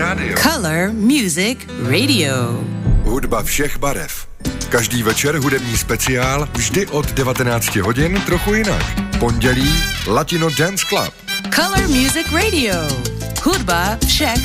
rádio. Color Music Radio. Hudba všech barev. Každý večer hudební speciál, vždy od 19 hodin trochu jinak. Pondělí Latino Dance Club. Color Music Radio. Hudba všech